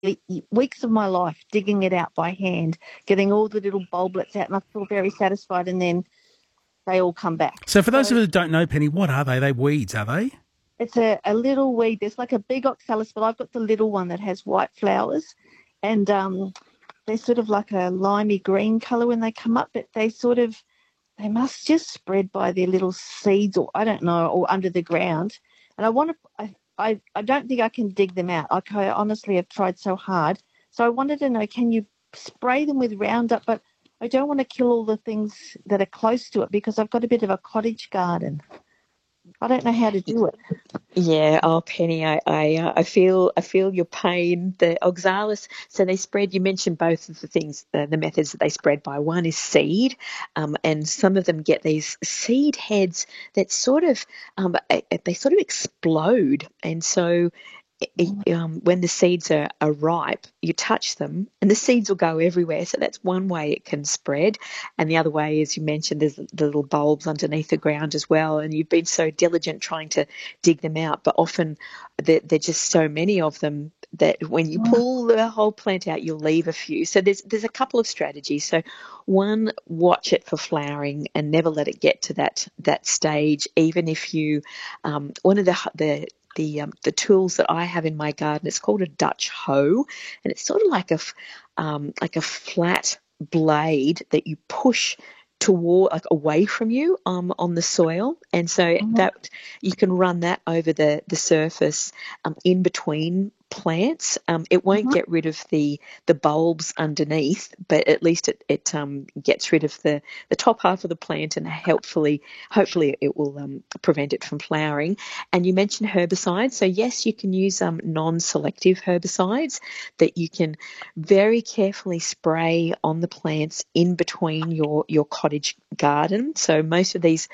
weeks of my life digging it out by hand, getting all the little bulblets out, and I feel very satisfied, and then they all come back. So for those of So us that don't know, Penny, what are they? They weeds, are they? it's a little weed. There's like a big oxalis, but I've got the little one that has white flowers, and they're sort of like a limey green colour when they come up, but they must just spread by their little seeds, or I don't know, or under the ground. And I want to, I don't think I can dig them out. I honestly have tried so hard. So I wanted to know, can you spray them with Roundup? But I don't want to kill all the things that are close to it because I've got a bit of a cottage garden. I don't know how to do it. Yeah, oh Penny, I feel your pain. The oxalis, so they spread. You mentioned both of the things, the methods that they spread by. One is seed, and some of them get these seed heads that they sort of explode, and so when the seeds are ripe, you touch them and the seeds will go everywhere. So that's one way it can spread. And the other way, as you mentioned, there's the little bulbs underneath the ground as well. And you've been so diligent trying to dig them out, but often there are just so many of them that when you pull the whole plant out, you'll leave a few. So there's a couple of strategies. So one, watch it for flowering and never let it get to that stage. Even if you, one of the tools that I have in my garden, it's called a Dutch hoe, and it's sort of like a flat blade that you push toward, like, away from you on the soil, and so that you can run that over the surface in between plants. It won't get rid of the bulbs underneath, but at least it gets rid of the top half of the plant, and hopefully it will prevent it from flowering. And you mentioned herbicides, so yes, you can use non-selective herbicides that you can very carefully spray on the plants in between your cottage garden. So most of these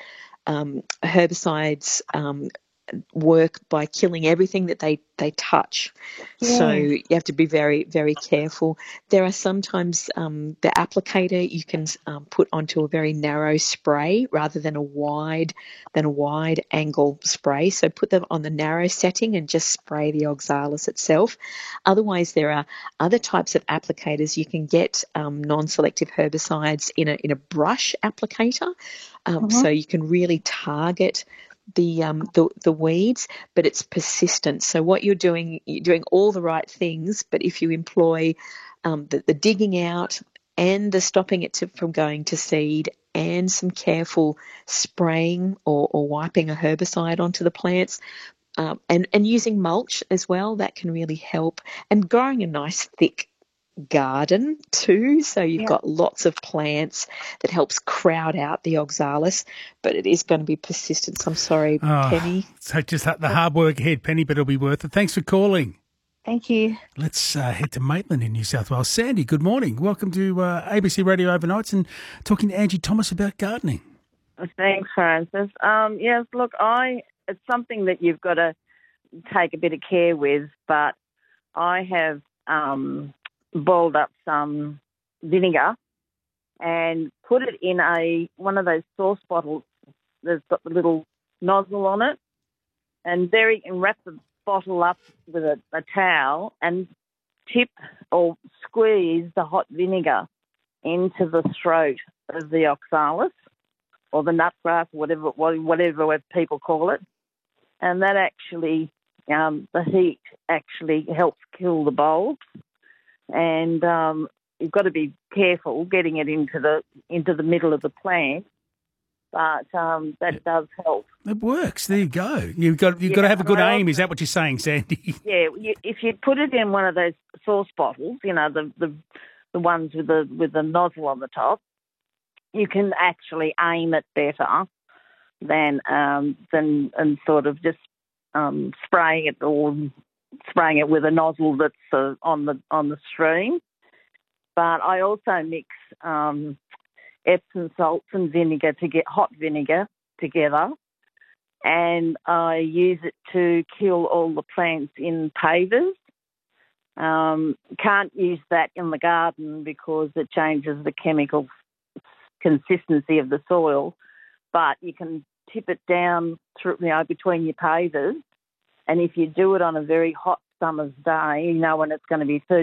herbicides work by killing everything that they touch. So Yeah. you have to be very, very careful. There are sometimes the applicator you can put onto a very narrow spray rather than a wide angle spray. So put them on the narrow setting and just spray the oxalis itself. Otherwise, there are other types of applicators. You can get non-selective herbicides in a brush applicator, so you can really target the weeds, but it's persistent. So what you're doing all the right things, but if you employ the digging out and the stopping it from going to seed and some careful spraying or wiping a herbicide onto the plants, and using mulch as well, that can really help. And growing a nice thick garden too, so you've Yeah. got lots of plants, that helps crowd out the oxalis, but it is going to be persistence. I'm sorry, Oh, Penny. so just the hard work ahead, Penny, but it'll be worth it. Thanks for calling. Thank you. Let's head to Maitland in New South Wales. Sandy, good morning. Welcome to ABC Radio Overnights and talking to Angie Thomas about gardening. Thanks, Francis. Yes, look, it's something that you've got to take a bit of care with, but I have boiled up some vinegar and put it in one of those sauce bottles that's got the little nozzle on it, and wrap the bottle up with a towel and tip or squeeze the hot vinegar into the throat of the oxalis or the nutgrass, whatever people call it, and that actually, the heat actually helps kill the bulbs, and you've got to be careful getting it into the middle of the plant, but that does help. It works. There you go. You've got to have a good aim. Is that what you're saying, Sandy? Yeah, if you put it in one of those sauce bottles, the ones with the nozzle on the top, you can actually aim it better than and sort of just spraying it with a nozzle that's on the stream. But I also mix Epsom salts and vinegar to get hot vinegar together, and I use it to kill all the plants in pavers. Can't use that in the garden because it changes the chemical consistency of the soil, but you can tip it down through, between your pavers, and if you do it on a very hot summer's day, when it's going to be 30